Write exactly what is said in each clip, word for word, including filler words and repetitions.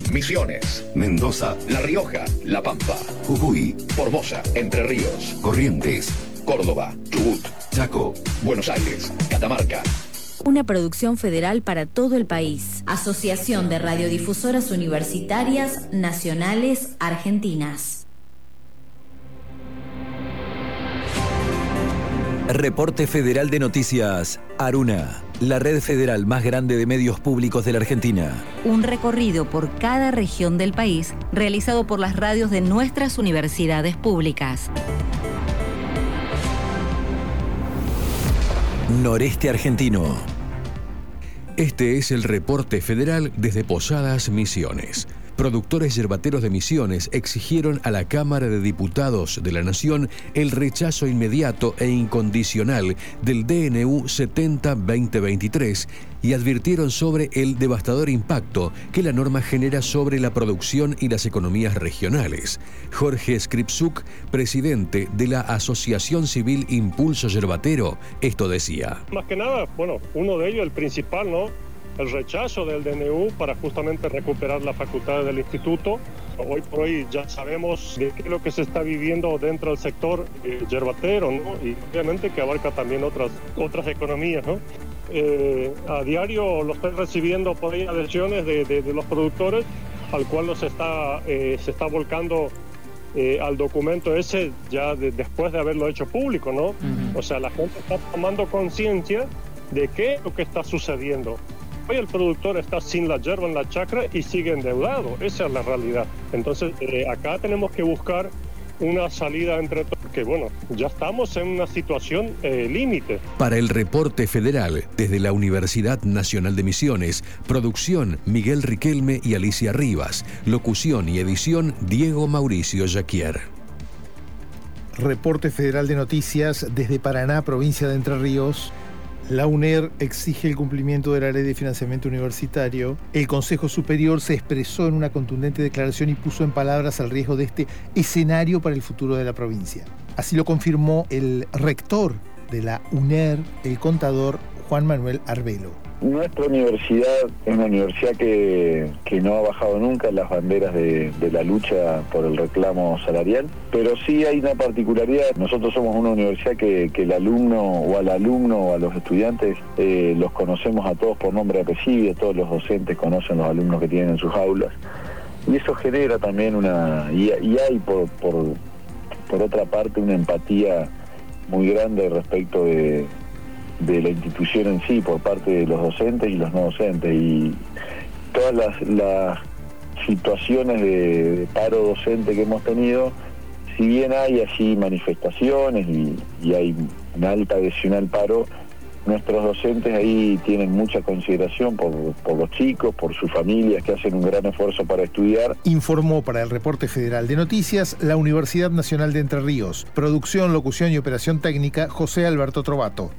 Misiones, Mendoza, La Rioja, La Pampa, Jujuy, Formosa, Entre Ríos, Corrientes, Córdoba, Chubut, Chaco, Buenos Aires, Catamarca. Una producción federal para todo el país. Asociación de Radiodifusoras Universitarias Nacionales Argentinas. Reporte Federal de Noticias, Aruna, la red federal más grande de medios públicos de la Argentina. Un recorrido por cada región del país realizado por las radios de nuestras universidades públicas. Noreste Argentino. Este es el reporte federal desde Posadas Misiones. Productores yerbateros de Misiones exigieron a la Cámara de Diputados de la Nación el rechazo inmediato e incondicional del D N U setenta barra veinte veintitrés y advirtieron sobre el devastador impacto que la norma genera sobre la producción y las economías regionales. Jorge Skripsuk, presidente de la Asociación Civil Impulso Yerbatero, esto decía. Más que nada, bueno, uno de ellos, el principal, ¿no? El rechazo del D N U para justamente recuperar las facultades del instituto. Hoy por hoy ya sabemos de qué es lo que se está viviendo dentro del sector eh, yerbatero, ¿no? Y obviamente que abarca también otras, otras economías, ¿no? Eh, a diario lo estoy recibiendo por ahí adhesiones de, de, de los productores, al cual los está, eh, se está volcando eh, al documento ese ya de, después de haberlo hecho público, ¿no? Uh-huh. O sea, la gente está tomando conciencia de qué es lo que está sucediendo. Hoy el productor está sin la yerba en la chacra y sigue endeudado. Esa es la realidad. Entonces, eh, acá tenemos que buscar una salida entre todos, porque bueno, ya estamos en una situación eh, límite. Para el reporte federal, desde la Universidad Nacional de Misiones, producción Miguel Riquelme y Alicia Rivas, locución y edición Diego Mauricio Jaquier. Reporte Federal de Noticias desde Paraná, provincia de Entre Ríos. La UNER exige el cumplimiento de la Ley de Financiamiento Universitario. El Consejo Superior se expresó en una contundente declaración y puso en palabras el riesgo de este escenario para el futuro de la provincia. Así lo confirmó el rector de la UNER, el contador Juan Manuel Arbelo. Nuestra universidad es una universidad que, que no ha bajado nunca las banderas de, de la lucha por el reclamo salarial, pero sí hay una particularidad. Nosotros somos una universidad que, que el alumno o al alumno o a los estudiantes eh, los conocemos a todos por nombre y apellido, todos los docentes conocen los alumnos que tienen en sus aulas, y eso genera también una... y, y hay por, por, por otra parte una empatía muy grande respecto de... de la institución en sí por parte de los docentes y los no docentes, y todas las, las situaciones de, de paro docente que hemos tenido, si bien hay así manifestaciones y, y hay una alta adhesión al paro, nuestros docentes ahí tienen mucha consideración por, por los chicos, por sus familias que hacen un gran esfuerzo para estudiar. Informó para el Reporte Federal de Noticias la Universidad Nacional de Entre Ríos. Producción, locución y operación técnica, José Alberto Trovato.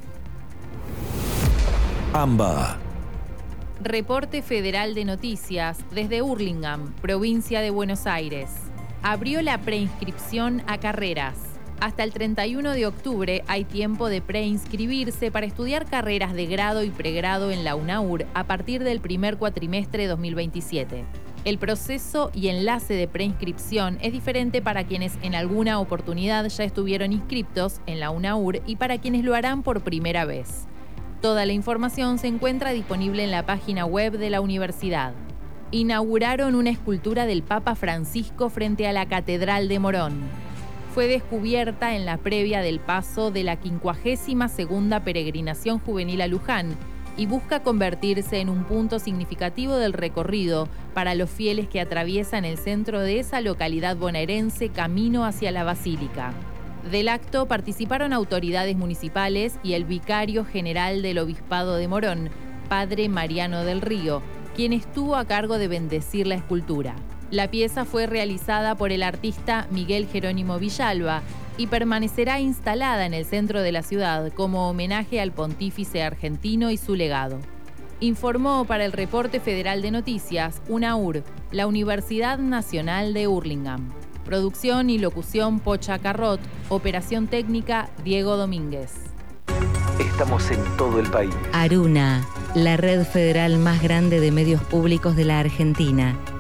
AMBA. Reporte Federal de Noticias desde Hurlingham, provincia de Buenos Aires. Abrió la preinscripción a carreras. Hasta el treinta y uno de octubre hay tiempo de preinscribirse para estudiar carreras de grado y pregrado en la UNAUR a partir del primer cuatrimestre dos mil veintisiete. El proceso y enlace de preinscripción es diferente para quienes en alguna oportunidad ya estuvieron inscriptos en la UNAUR y para quienes lo harán por primera vez. Toda la información se encuentra disponible en la página web de la universidad. Inauguraron una escultura del Papa Francisco frente a la Catedral de Morón. Fue descubierta en la previa del paso de la quincuagésima segunda peregrinación juvenil a Luján y busca convertirse en un punto significativo del recorrido para los fieles que atraviesan el centro de esa localidad bonaerense camino hacia la Basílica. Del acto participaron autoridades municipales y el vicario general del Obispado de Morón, padre Mariano del Río, quien estuvo a cargo de bendecir la escultura. La pieza fue realizada por el artista Miguel Jerónimo Villalba y permanecerá instalada en el centro de la ciudad como homenaje al pontífice argentino y su legado. Informó para el Reporte Federal de Noticias UNAUR, la Universidad Nacional de Hurlingham. Producción y locución Pocha Carrot, operación técnica Diego Domínguez. Estamos en todo el país. Aruna, la red federal más grande de medios públicos de la Argentina.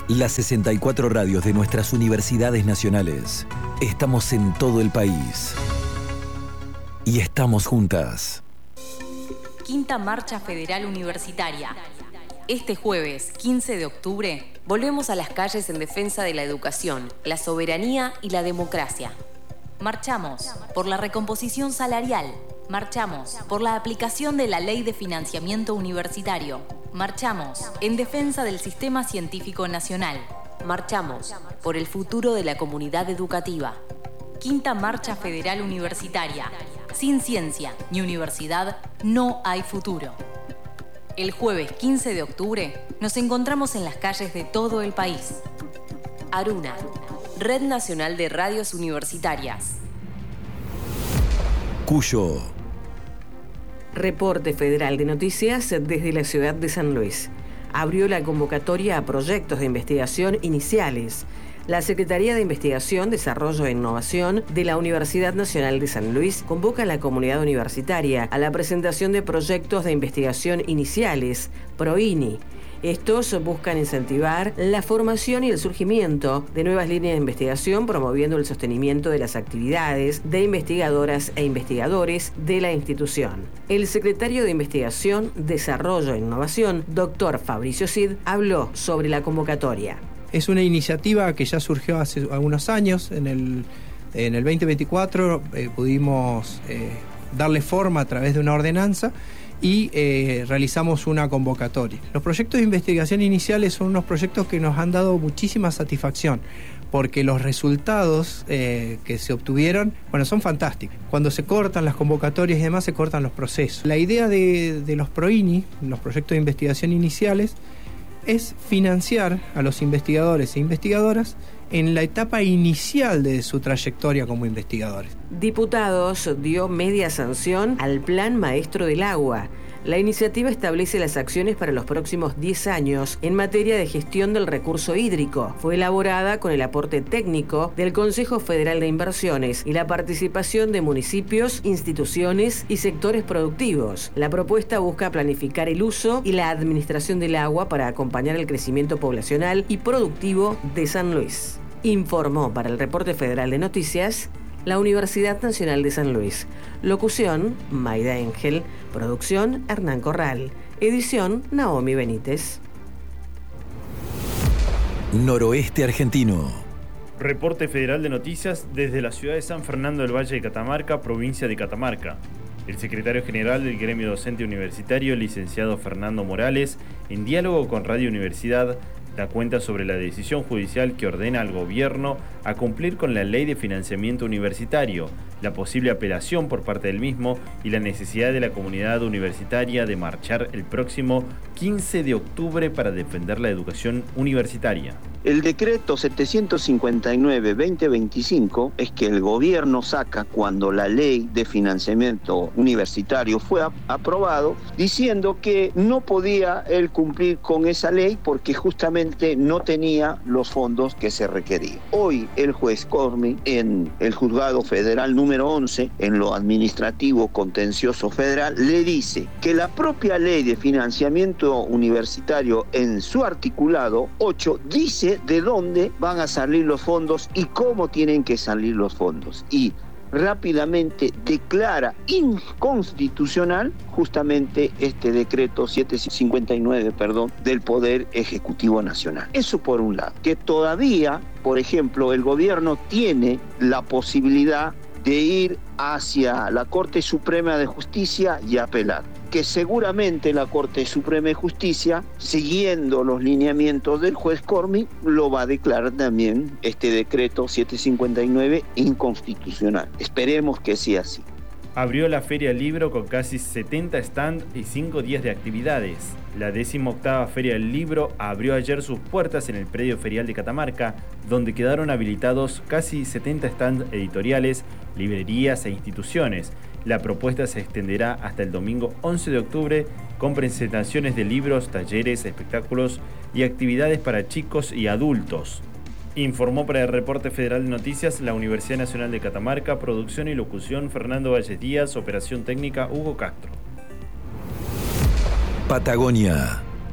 Las sesenta y cuatro radios de nuestras universidades nacionales. Estamos en todo el país. Y estamos juntas. Quinta Marcha Federal Universitaria. Este jueves, quince de octubre, volvemos a las calles en defensa de la educación, la soberanía y la democracia. Marchamos por la recomposición salarial. Marchamos por la aplicación de la Ley de Financiamiento Universitario. Marchamos en defensa del Sistema Científico Nacional. Marchamos por el futuro de la comunidad educativa. Quinta Marcha Federal Universitaria. Sin ciencia ni universidad no hay futuro. El jueves quince de octubre nos encontramos en las calles de todo el país. Aruna, Red Nacional de Radios Universitarias. Cuyo. Reporte Federal de Noticias desde la ciudad de San Luis. Abrió la convocatoria a proyectos de investigación iniciales. La Secretaría de Investigación, Desarrollo e Innovación de la Universidad Nacional de San Luis convoca a la comunidad universitaria a la presentación de proyectos de investigación iniciales, PROINI. Estos buscan incentivar la formación y el surgimiento de nuevas líneas de investigación, promoviendo el sostenimiento de las actividades de investigadoras e investigadores de la institución. El secretario de Investigación, Desarrollo e Innovación, doctor Fabricio Cid, habló sobre la convocatoria. Es una iniciativa que ya surgió hace algunos años. En el, en el veinte veinticuatro eh, pudimos eh, darle forma a través de una ordenanza y eh, realizamos una convocatoria. Los proyectos de investigación iniciales son unos proyectos que nos han dado muchísima satisfacción, porque los resultados eh, que se obtuvieron, bueno, son fantásticos. Cuando se cortan las convocatorias y demás, se cortan los procesos. La idea de, de los PROINI, los proyectos de investigación iniciales, es financiar a los investigadores e investigadoras en la etapa inicial de su trayectoria como investigadores. Diputados dio media sanción al Plan Maestro del Agua. La iniciativa establece las acciones para los próximos diez años en materia de gestión del recurso hídrico. Fue elaborada con el aporte técnico del Consejo Federal de Inversiones y la participación de municipios, instituciones y sectores productivos. La propuesta busca planificar el uso y la administración del agua para acompañar el crecimiento poblacional y productivo de San Luis. Informó para el Reporte Federal de Noticias la Universidad Nacional de San Luis. Locución, Maida Engel. Producción, Hernán Corral. Edición, Naomi Benítez. Noroeste argentino. Reporte Federal de Noticias desde la ciudad de San Fernando del Valle de Catamarca, provincia de Catamarca. El secretario general del Gremio Docente Universitario, licenciado Fernando Morales, en diálogo con Radio Universidad, da cuenta sobre la decisión judicial que ordena al gobierno a cumplir con la Ley de Financiamiento Universitario, la posible apelación por parte del mismo y la necesidad de la comunidad universitaria de marchar el próximo quince de octubre para defender la educación universitaria. El decreto setecientos cincuenta y nueve barra veinte veinticinco es que el gobierno saca cuando la ley de financiamiento universitario fue ap- aprobado, diciendo que no podía él cumplir con esa ley porque justamente no tenía los fondos que se requerían. Hoy el juez Cormi, en el juzgado federal número once, en lo administrativo contencioso federal, le dice que la propia ley de financiamiento universitario en su articulado ocho dice de dónde van a salir los fondos y cómo tienen que salir los fondos. Y rápidamente declara inconstitucional justamente este decreto setecientos cincuenta y nueve, perdón, del Poder Ejecutivo Nacional. Eso por un lado. Que todavía, por ejemplo, el gobierno tiene la posibilidad de ir hacia la Corte Suprema de Justicia y apelar. Que seguramente la Corte Suprema de Justicia, siguiendo los lineamientos del juez Cormi, lo va a declarar también este decreto setecientos cincuenta y nueve inconstitucional. Esperemos que sea así. Abrió la Feria Libro con casi setenta stands y cinco días de actividades. La decimoctava Feria del Libro abrió ayer sus puertas en el predio ferial de Catamarca, donde quedaron habilitados casi setenta stands editoriales, librerías e instituciones. La propuesta se extenderá hasta el domingo once de octubre con presentaciones de libros, talleres, espectáculos y actividades para chicos y adultos. Informó para el Reporte Federal de Noticias la Universidad Nacional de Catamarca, producción y locución Fernando Valles Díaz, operación técnica Hugo Castro. Patagonia.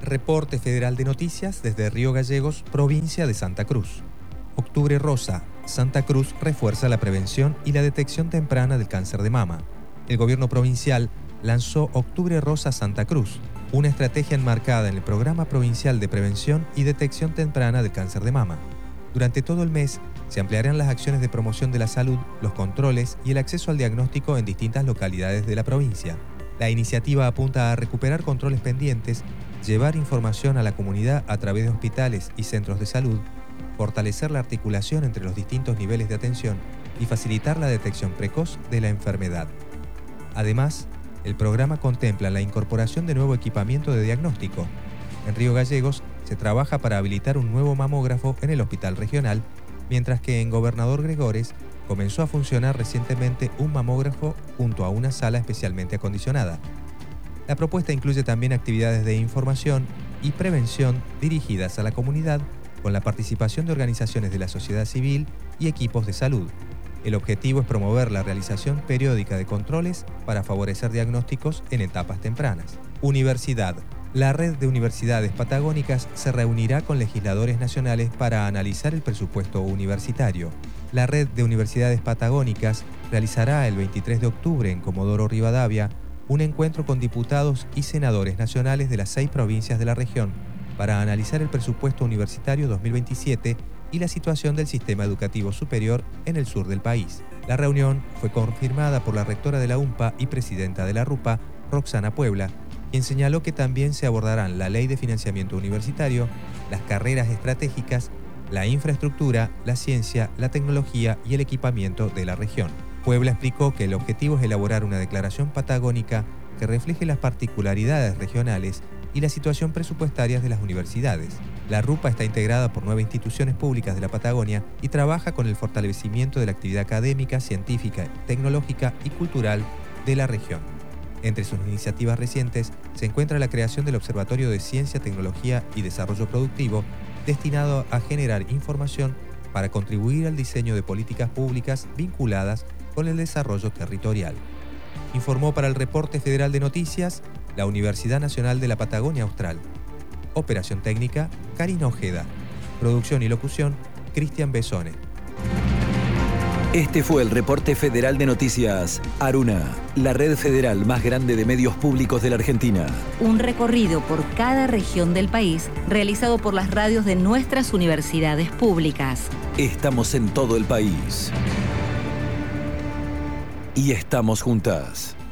Reporte Federal de Noticias desde Río Gallegos, provincia de Santa Cruz. Octubre Rosa. Santa Cruz refuerza la prevención y la detección temprana del cáncer de mama. El gobierno provincial lanzó Octubre Rosa Santa Cruz, una estrategia enmarcada en el Programa Provincial de Prevención y Detección Temprana del Cáncer de Mama. Durante todo el mes se ampliarán las acciones de promoción de la salud, los controles y el acceso al diagnóstico en distintas localidades de la provincia. La iniciativa apunta a recuperar controles pendientes, llevar información a la comunidad a través de hospitales y centros de salud, fortalecer la articulación entre los distintos niveles de atención y facilitar la detección precoz de la enfermedad. Además, el programa contempla la incorporación de nuevo equipamiento de diagnóstico. En Río Gallegos se trabaja para habilitar un nuevo mamógrafo en el hospital regional, mientras que en Gobernador Gregores comenzó a funcionar recientemente un mamógrafo junto a una sala especialmente acondicionada. La propuesta incluye también actividades de información y prevención dirigidas a la comunidad con la participación de organizaciones de la sociedad civil y equipos de salud. El objetivo es promover la realización periódica de controles para favorecer diagnósticos en etapas tempranas. Universidad. La red de universidades patagónicas se reunirá con legisladores nacionales para analizar el presupuesto universitario. La red de universidades patagónicas realizará el veintitrés de octubre en Comodoro Rivadavia un encuentro con diputados y senadores nacionales de las seis provincias de la región para analizar el presupuesto universitario dos mil veintisiete y la situación del sistema educativo superior en el sur del país. La reunión fue confirmada por la rectora de la U M P A y presidenta de la RUPA, Roxana Puebla, quien señaló que también se abordarán la Ley de Financiamiento Universitario, las carreras estratégicas, la infraestructura, la ciencia, la tecnología y el equipamiento de la región. Puebla explicó que el objetivo es elaborar una declaración patagónica que refleje las particularidades regionales y la situación presupuestaria de las universidades. La RUPA está integrada por nueve instituciones públicas de la Patagonia y trabaja con el fortalecimiento de la actividad académica, científica, tecnológica y cultural de la región. Entre sus iniciativas recientes se encuentra la creación del Observatorio de Ciencia, Tecnología y Desarrollo Productivo, destinado a generar información para contribuir al diseño de políticas públicas vinculadas con el desarrollo territorial. Informó para el Reporte Federal de Noticias la Universidad Nacional de la Patagonia Austral. Operación técnica, Karina Ojeda. Producción y locución, Cristian Besone. Este fue el Reporte Federal de Noticias Aruna, la red federal más grande de medios públicos de la Argentina. Un recorrido por cada región del país realizado por las radios de nuestras universidades públicas. Estamos en todo el país. Y estamos juntas.